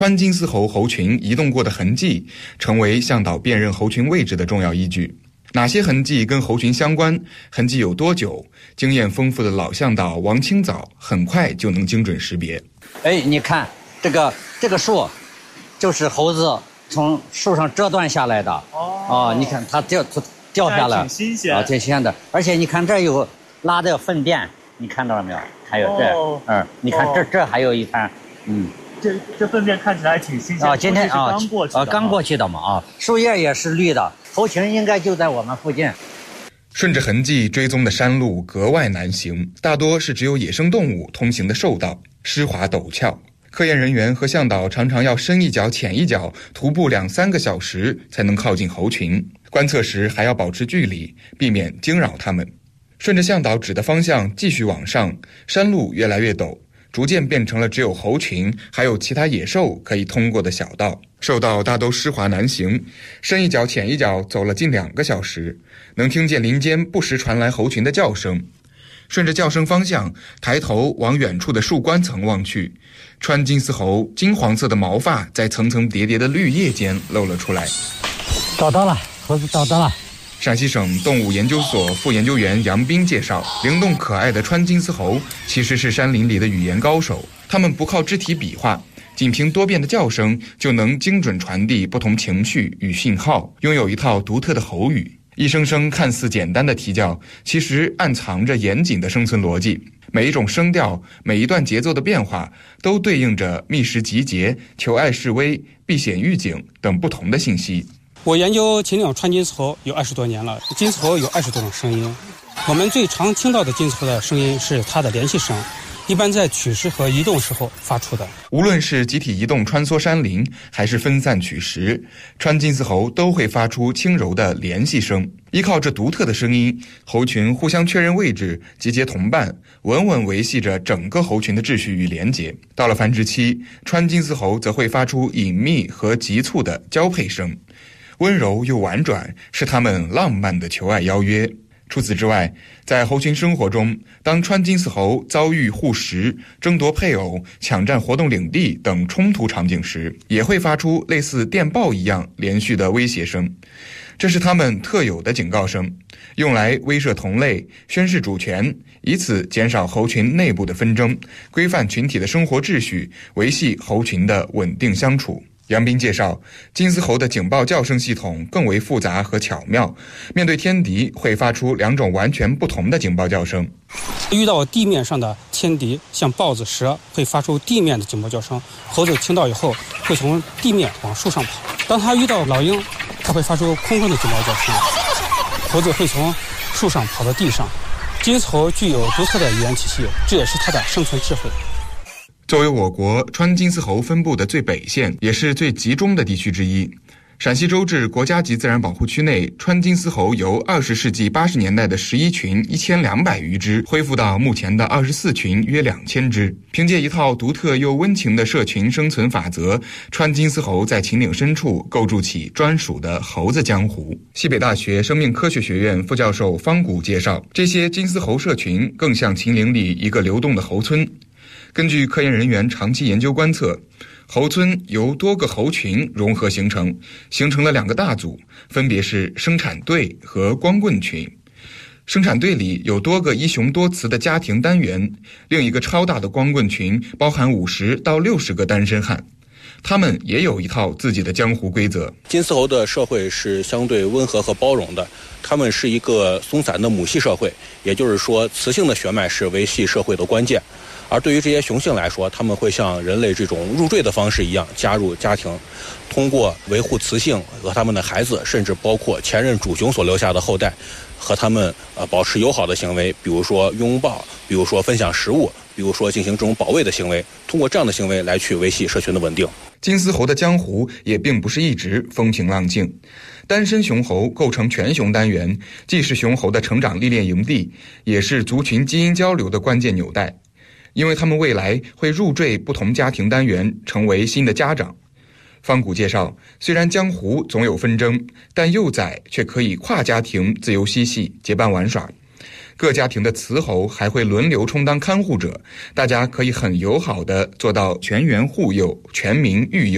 川金丝猴猴群移动过的痕迹，成为向导辨认猴群位置的重要依据。哪些痕迹跟猴群相关，痕迹有多久，经验丰富的老向导王清早很快就能精准识别。 你看这个树，就是猴子从树上折断下来的。你看它掉下来， 挺新鲜挺新鲜的。而且你看这有拉的粪便，你看到了没有？还有这，你看这还有一滩， 这粪便看起来挺新鲜。 今天刚过去的嘛。树叶也是绿的，猴群应该就在我们附近。 顺着痕迹追踪的山路格外难行，大多是只有野生动物通行的兽道，湿滑陡峭。科研人员和向导常常要深一脚浅一脚，徒步2-3个小时才能靠近猴群。观测时还要保持距离，避免惊扰它们。顺着向导指的方向继续往上，山路越来越陡，逐渐变成了只有猴群还有其他野兽可以通过的小道。兽道大都湿滑难行，深一脚浅一脚走了近2个小时，能听见林间不时传来猴群的叫声。顺着叫声方向，抬头往远处的树冠层望去，川金丝猴金黄色的毛发在层层叠叠的绿叶间露了出来。 找到了，猴子找到了。 陕西省动物研究所副研究员杨斌介绍，灵动可爱的川金丝猴其实是山林里的语言高手，它们不靠肢体比划，仅凭多变的叫声就能精准传递不同情绪与信号，拥有一套独特的喉语。一声声看似简单的啼叫，其实暗藏着严谨的生存逻辑。每一种声调，每一段节奏的变化，都对应着觅食集结、求爱示威、避险预警等不同的信息。 我研究秦岭川金丝猴有20多年了，金丝猴有20多种声音。我们最常听到的金丝猴的声音是它的联系声，一般在取食和移动时候发出的。 无论是集体移动穿梭山林，还是分散取食，川金丝猴都会发出轻柔的联系声。依靠这独特的声音，猴群互相确认位置，集结同伴，稳稳维系着整个猴群的秩序与连结。到了繁殖期，川金丝猴则会发出隐秘和急促的交配声，温柔又婉转，是它们浪漫的求爱邀约。除此之外，在猴群生活中，当川金丝猴遭遇护食、争夺配偶、抢占活动领地等冲突场景时，也会发出类似电报一样连续的威胁声。这是它们特有的警告声，用来威慑同类、宣示主权，以此减少猴群内部的纷争，规范群体的生活秩序，维系猴群的稳定相处。杨斌介绍，金丝猴的警报叫声系统更为复杂和巧妙，面对天敌会发出2种完全不同的警报叫声。 遇到地面上的天敌，像豹子、蛇，会发出地面的警报叫声，猴子听到以后会从地面往树上跑。当它遇到老鹰，它会发出空空的警报叫声，猴子会从树上跑到地上。金丝猴具有独特的语言体系，这也是它的生存智慧。 作为我国川金丝猴分布的最北县，也是最集中的地区之一，陕西周至国家级自然保护区内，川金丝猴由20世纪80年代的11群1200余只，恢复到目前的24群约2000只。凭借一套独特又温情的社群生存法则，川金丝猴在秦岭深处构筑起专属的猴子江湖。西北大学生命科学学院副教授方谷介绍，这些金丝猴社群更像秦岭里一个流动的猴村。根据科研人员长期研究观测，猴村由多个猴群融合形成了2个大组，分别是生产队和光棍群。生产队里有多个一雄多雌的家庭单元，另一个超大的光棍群包含50到60个单身汉。他们也有一套自己的江湖规则。 金丝猴的社会是相对温和和包容的，他们是一个松散的母系社会，也就是说，雌性的血脉是维系社会的关键。而对于这些雄性来说，他们会像人类这种入赘的方式一样加入家庭，通过维护雌性和他们的孩子，甚至包括前任主雄所留下的后代，和他们保持友好的行为，比如说拥抱，比如说分享食物，比如说进行这种保卫的行为，通过这样的行为来去维系社群的稳定。 金丝猴的江湖也并不是一直风平浪静，单身雄猴构成全雄单元，既是雄猴的成长历练营地，也是族群基因交流的关键纽带。因为他们未来会入赘不同家庭单元，成为新的家长。方谷介绍，虽然江湖总有纷争，但幼崽却可以跨家庭自由嬉戏，结伴玩耍。各家庭的雌猴还会轮流充当看护者，大家可以很友好地做到全员护佑、全民育幼。